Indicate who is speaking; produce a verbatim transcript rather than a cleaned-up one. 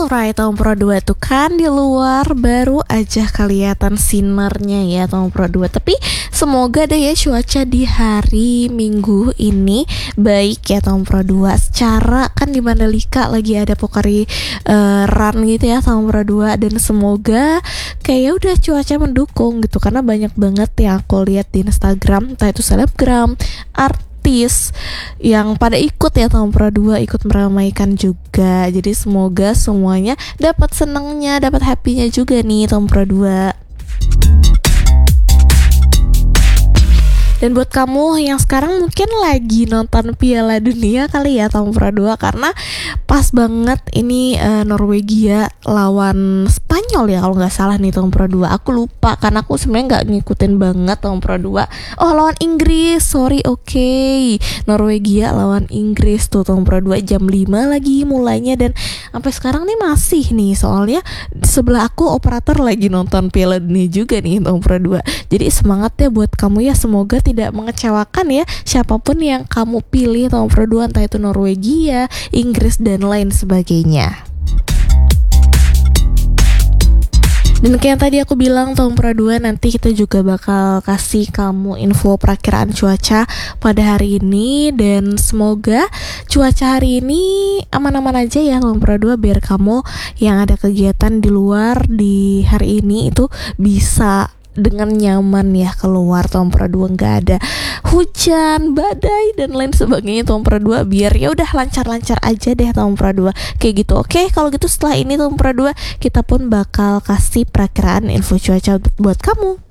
Speaker 1: Alright, tahun Pro dua tuh kan di luar baru aja kelihatan sinernya ya tahun Pro dua. Tapi semoga deh ya cuaca di hari Minggu ini baik ya tahun Pro dua. Secara kan di Mandalika lagi ada Pocari uh, Run gitu ya tahun Pro dua. Dan semoga kayak udah cuaca mendukung gitu. Karena banyak banget yang aku lihat di Instagram, entah itu selebgram, artis yang pada ikut ya tahun Pro dua, ikut meramaikan juga. Jadi semoga semuanya dapat senengnya, dapat happy-nya juga nih tahun Pro dua. Dan buat kamu yang sekarang mungkin lagi nonton Piala Dunia kali ya tahun Pro dua, karena pas banget ini uh, Norwegia lawan Spanyol ya kalau nggak salah nih tahun Pro dua. Aku lupa karena aku sebenarnya nggak ngikutin banget tahun Pro dua. Oh, lawan Inggris, sorry, oke okay. Norwegia lawan Inggris tuh tahun Pro dua jam lima lagi mulainya. Dan sampai sekarang nih masih nih, soalnya sebelah aku operator lagi nonton Piala Dunia juga nih tahun Pro dua. Jadi semangat ya buat kamu ya, semoga tidak mengecewakan ya siapapun yang kamu pilih tahun Pro dua, entah itu Norwegia, Inggris dan lain sebagainya. Dan kayak tadi aku bilang tahun Pro dua nanti kita juga bakal kasih kamu info perakiraan cuaca pada hari ini. Dan semoga cuaca hari ini aman-aman aja ya tahun Pro dua, biar kamu yang ada kegiatan di luar di hari ini itu bisa dengan nyaman ya keluar tahun Pro dua, nggak ada hujan, badai dan lain sebagainya tahun Pro dua, biar ya udah lancar-lancar aja deh tahun Pro dua kayak gitu. Oke, kalau gitu setelah ini tahun Pro dua kita pun bakal kasih perakiraan info cuaca buat kamu.